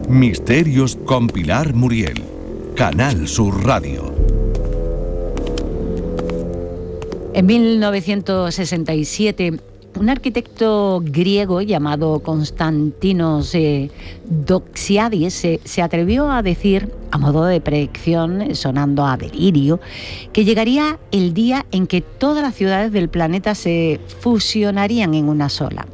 Misterios con Pilar Muriel. Canal Sur Radio. En 1967, un arquitecto griego llamado Konstantinos Doxiadis se atrevió a decir, a modo de predicción, sonando a delirio, que llegaría el día en que todas las ciudades del planeta se fusionarían en una sola.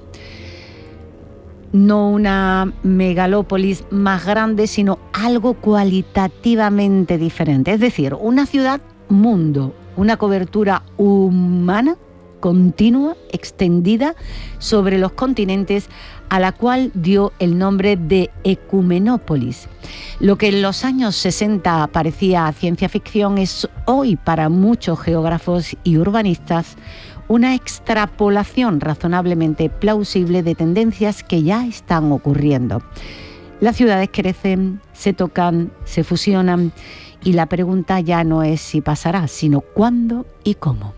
No una megalópolis más grande, sino algo cualitativamente diferente. Es decir, una ciudad-mundo, una cobertura humana continua, extendida sobre los continentes, a la cual dio el nombre de Ecumenópolis. Lo que en los años 60 parecía ciencia ficción es hoy para muchos geógrafos y urbanistas una extrapolación razonablemente plausible de tendencias que ya están ocurriendo. Las ciudades crecen, se tocan, se fusionan y la pregunta ya no es si pasará, sino cuándo y cómo.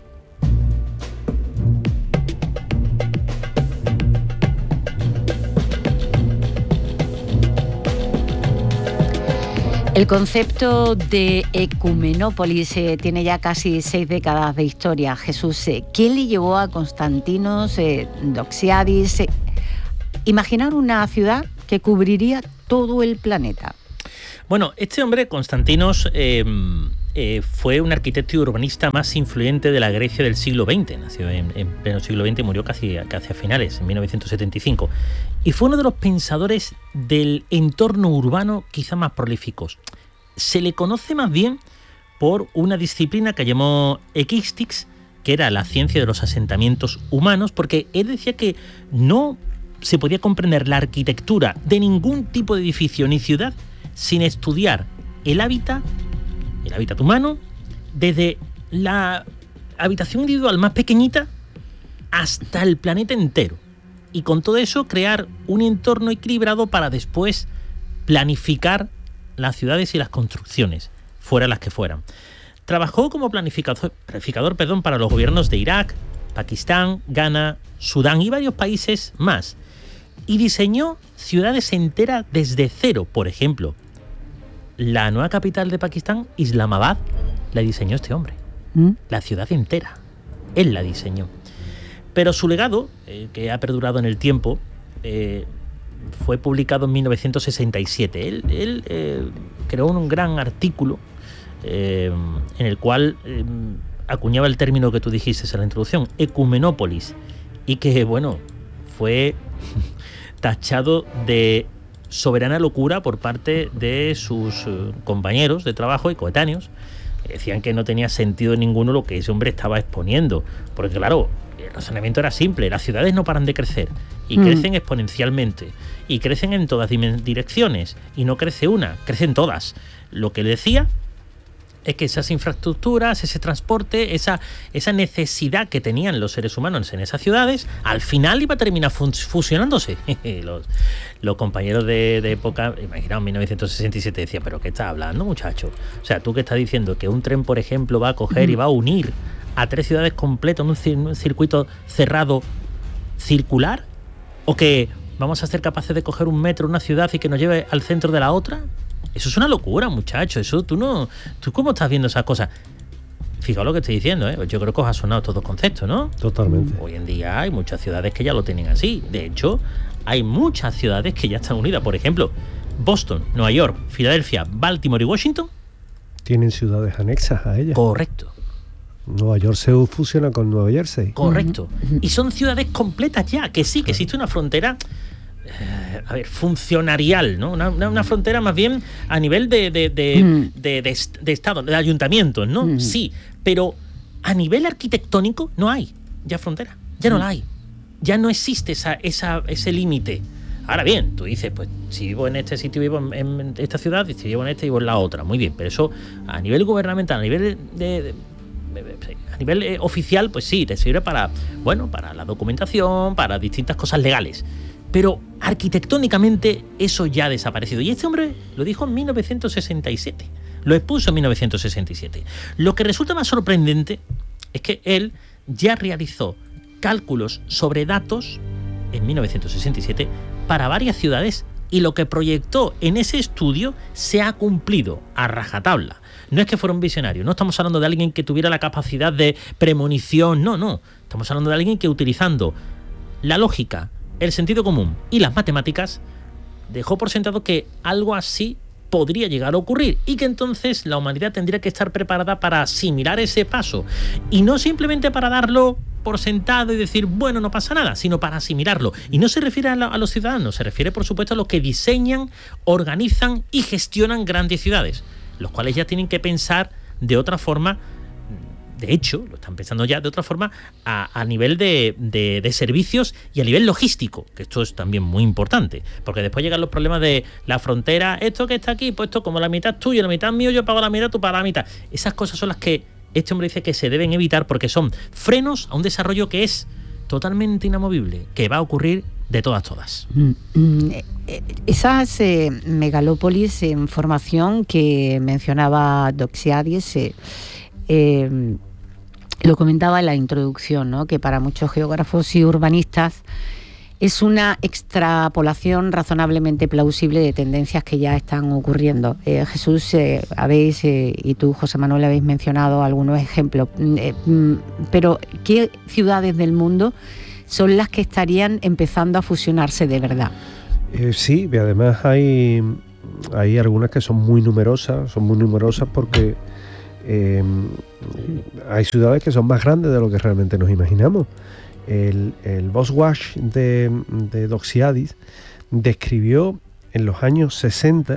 El concepto de Ecumenópolis tiene ya casi 6 décadas de historia. Jesús, ¿qué le llevó a Konstantinos Doxiadis imaginar una ciudad que cubriría todo el planeta? Bueno, este hombre, Konstantinos, fue un arquitecto y urbanista más influyente de la Grecia del siglo XX. Nació en pleno siglo XX y murió casi a finales, en 1975. Y fue uno de los pensadores del entorno urbano quizá más prolíficos. Se le conoce más bien por una disciplina que llamó Equistics, que era la ciencia de los asentamientos humanos, porque él decía que no se podía comprender la arquitectura de ningún tipo de edificio ni ciudad sin estudiar el hábitat humano, desde la habitación individual más pequeñita hasta el planeta entero. Y con todo eso crear un entorno equilibrado para después planificar las ciudades y las construcciones, fuera las que fueran. Trabajó como planificador para los gobiernos de Irak, Pakistán, Ghana, Sudán y varios países más. Y diseñó ciudades enteras desde cero. Por ejemplo, la nueva capital de Pakistán, Islamabad, la diseñó este hombre. La ciudad entera. Él la diseñó. Pero su legado, que ha perdurado en el tiempo, fue publicado en 1967. Él creó un gran artículo en el cual acuñaba el término que tú dijiste en la introducción, Ecumenópolis, y que, bueno, fue tachado de soberana locura por parte de sus compañeros de trabajo y coetáneos. Decían que no tenía sentido ninguno lo que ese hombre estaba exponiendo, porque claro, el razonamiento era simple: las ciudades no paran de crecer y crecen exponencialmente y crecen en todas direcciones, y no crece una, crecen todas. Lo que él decía es que esas infraestructuras, ese transporte, esa necesidad que tenían los seres humanos en esas ciudades, al final iba a terminar fusionándose. Los compañeros de época, imaginaos, en 1967, decían: ¿pero qué estás hablando, muchacho? O sea, ¿tú qué estás diciendo? ¿Que un tren, por ejemplo, va a coger y va a unir a 3 ciudades completas en un circuito cerrado circular? ¿O que vamos a ser capaces de coger un metro, una ciudad, y que nos lleve al centro de la otra? Eso es una locura, muchacho. Eso ¿Tú cómo estás viendo esas cosas? Fijaos lo que estoy diciendo, ¿eh? Yo creo que os ha sonado estos dos conceptos, ¿no? Totalmente. Hoy en día hay muchas ciudades que ya lo tienen así. De hecho, hay muchas ciudades que ya están unidas. Por ejemplo, Boston, Nueva York, Filadelfia, Baltimore y Washington tienen ciudades anexas a ellas. Correcto. Nueva York se fusiona con Nueva Jersey. Correcto. Y son ciudades completas ya, que sí, que existe una frontera funcionarial, ¿no? Una frontera más bien a nivel de estado, de ayuntamientos, ¿no? Sí, pero a nivel arquitectónico no hay ya frontera, ya no la hay, ya no existe ese límite. Ahora bien, tú dices, pues si vivo en este sitio, vivo en esta ciudad, y si vivo en esta, vivo en la otra, muy bien, pero eso a nivel gubernamental, a nivel oficial, pues sí, te sirve para la documentación, para distintas cosas legales. Pero arquitectónicamente eso ya ha desaparecido. Y este hombre lo dijo en 1967. Lo expuso en 1967. Lo que resulta más sorprendente es que él ya realizó cálculos sobre datos en 1967 para varias ciudades y lo que proyectó en ese estudio se ha cumplido a rajatabla. No es que fuera un visionario, no estamos hablando de alguien que tuviera la capacidad de premonición, no. Estamos hablando de alguien que, utilizando la lógica, el sentido común y las matemáticas, dejó por sentado que algo así podría llegar a ocurrir y que entonces la humanidad tendría que estar preparada para asimilar ese paso. Y no simplemente para darlo por sentado y decir, bueno, no pasa nada, sino para asimilarlo. Y no se refiere a los ciudadanos, se refiere, por supuesto, a los que diseñan, organizan y gestionan grandes ciudades, los cuales ya tienen que pensar de otra forma. De hecho, lo están pensando ya de otra forma a nivel de servicios y a nivel logístico, que esto es también muy importante, porque después llegan los problemas de la frontera, esto que está aquí, pues esto como la mitad es tuyo, la mitad es mío, yo pago la mitad, tú pagas la mitad. Esas cosas son las que este hombre dice que se deben evitar porque son frenos a un desarrollo que es totalmente inamovible, que va a ocurrir de todas. Esas megalópolis en formación que mencionaba Doxiadis, lo comentaba en la introducción, ¿no? Que para muchos geógrafos y urbanistas es una extrapolación razonablemente plausible de tendencias que ya están ocurriendo. Jesús, y tú, José Manuel, habéis mencionado algunos ejemplos, pero ¿qué ciudades del mundo son las que estarían empezando a fusionarse de verdad? Sí, y además hay algunas que son muy numerosas porque hay ciudades que son más grandes de lo que realmente nos imaginamos. El Boswash de Doxiadis describió en los años 60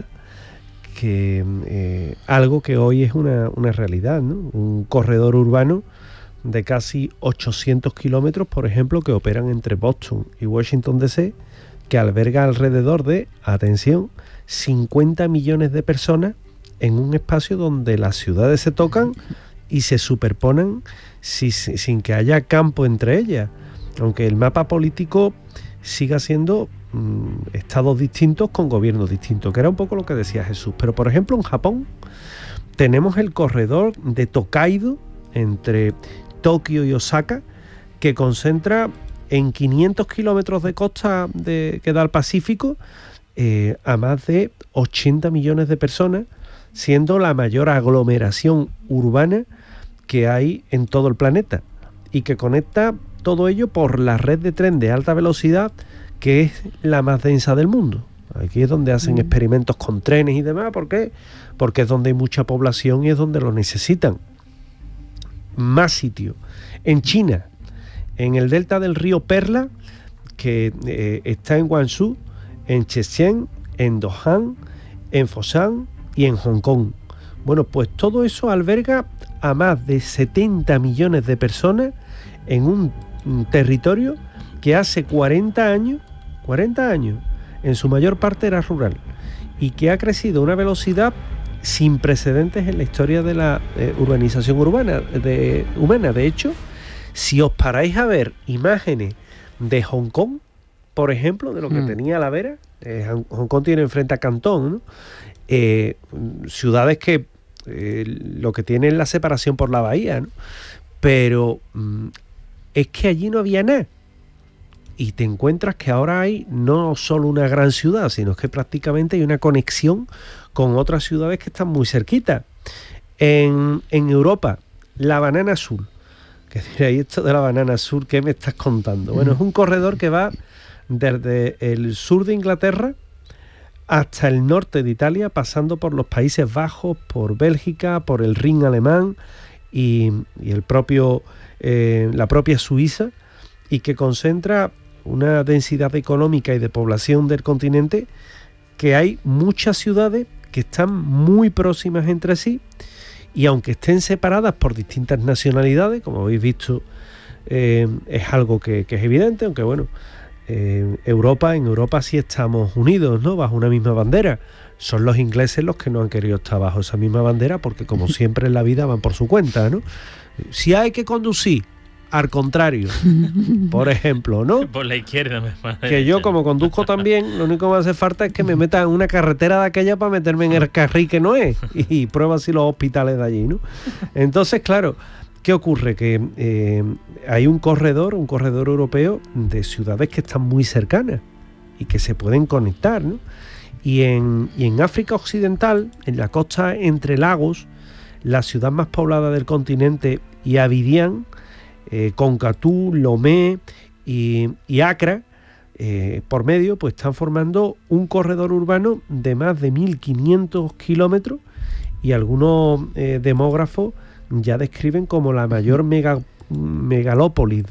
que algo que hoy es una realidad, ¿no? Un corredor urbano de casi 800 kilómetros, por ejemplo, que operan entre Boston y Washington DC, que alberga alrededor de, atención, 50 millones de personas en un espacio donde las ciudades se tocan y se superponen sin que haya campo entre ellas, aunque el mapa político siga siendo estados distintos con gobiernos distintos, que era un poco lo que decía Jesús. Pero por ejemplo en Japón tenemos el corredor de Tokaido entre Tokio y Osaka, que concentra en 500 kilómetros de costa que da al Pacífico a más de 80 millones de personas, siendo la mayor aglomeración urbana que hay en todo el planeta, y que conecta todo ello por la red de tren de alta velocidad, que es la más densa del mundo. Aquí es donde hacen experimentos con trenes y demás. ¿Por qué? Porque es donde hay mucha población y es donde lo necesitan. Más sitios. En China, en el delta del río Perla, que está en Guangzhou, en Shenzhen, en Dohan, en Foshan y en Hong Kong. Bueno, pues todo eso alberga a más de 70 millones de personas en un territorio que hace 40 años, en su mayor parte era rural, y que ha crecido a una velocidad sin precedentes en la historia de la urbanización humana. De hecho, si os paráis a ver imágenes de Hong Kong, por ejemplo, de lo que tenía la Vera, Hong Kong tiene enfrente a Cantón, ¿no? Ciudades que lo que tienen es la separación por la bahía, ¿no? Pero es que allí no había nada. Y te encuentras que ahora hay no solo una gran ciudad, sino que prácticamente hay una conexión con otras ciudades que están muy cerquita. En Europa, la Banana Azul. Que diréis, esto de la Banana Azul, ¿qué me estás contando? Bueno, es un corredor que va desde el sur de Inglaterra hasta el norte de Italia, pasando por los Países Bajos, por Bélgica, por el Rin alemán y la propia Suiza, y que concentra una densidad económica y de población del continente, que hay muchas ciudades que están muy próximas entre sí, y aunque estén separadas por distintas nacionalidades, como habéis visto, es algo que es evidente, aunque bueno, en Europa sí estamos unidos, ¿no? Bajo una misma bandera. Son los ingleses los que no han querido estar bajo esa misma bandera, porque como siempre en la vida van por su cuenta, ¿no? Si hay que conducir al contrario, por ejemplo, ¿no? Por la izquierda. Que yo, como conduzco también, lo único que me hace falta es que me metan en una carretera de aquella para meterme en el carril que no es, y prueba así los hospitales de allí, ¿no? Entonces, claro, ¿qué ocurre? Que hay un corredor europeo de ciudades que están muy cercanas, y que se pueden conectar, ¿no? Y en África Occidental, en la costa entre lagos, la ciudad más poblada del continente y Abidjan, con Katú, Lomé y Accra, por medio, pues están formando un corredor urbano de más de 1.500 kilómetros, y algunos demógrafos ya describen como la mayor megalópolis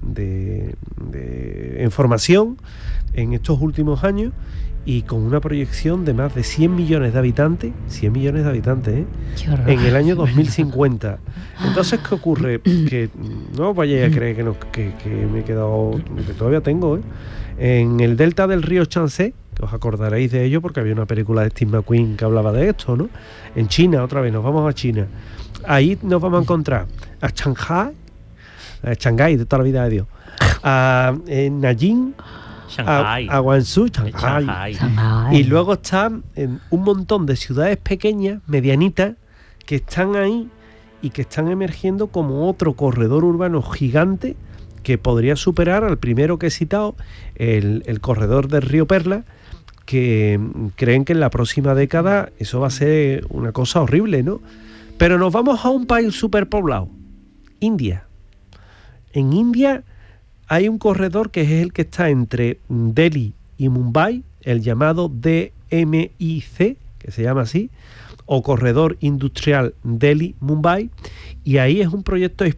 en formación en estos últimos años, y con una proyección de más de 100 millones de habitantes, 100 millones de habitantes, en el año 2050. Entonces, ¿qué ocurre? Que no vayáis a creer que me he quedado, que todavía tengo, en el delta del río Yangtze, que os acordaréis de ello porque había una película de Steve McQueen que hablaba de esto, ¿no? En China, otra vez, nos vamos a China. Ahí nos vamos a encontrar a Shanghái de toda la vida de Dios, a Nanjing, a Guangzhou, Shanghái. Y luego están un montón de ciudades pequeñas, medianitas, que están ahí y que están emergiendo como otro corredor urbano gigante que podría superar al primero que he citado, el corredor del río Perla, que creen que en la próxima década eso va a ser una cosa horrible, ¿no? Pero nos vamos a un país superpoblado, India. En India hay un corredor que es el que está entre Delhi y Mumbai, el llamado DMIC, que se llama así, o Corredor Industrial Delhi-Mumbai, y ahí es un proyecto